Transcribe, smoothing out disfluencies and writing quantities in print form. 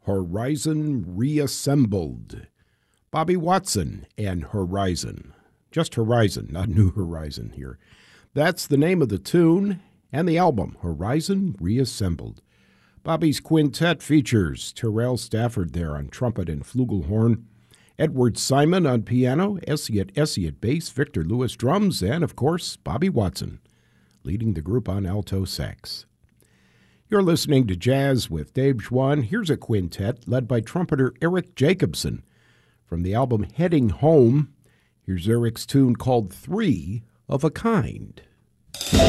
Horizon Reassembled. Bobby Watson and Horizon. Just Horizon, not New Horizon here. That's the name of the tune and the album, Horizon Reassembled. Bobby's quintet features Terrell Stafford there on trumpet and flugelhorn, Edward Simon on piano, Essie at bass, Victor Lewis drums, and, of course, Bobby Watson, leading the group on alto sax. You're listening to Jazz with Dave Schwann. Here's a quintet led by trumpeter Eric Jacobson. From the album Heading Home, here's Eric's tune called Three of a Kind.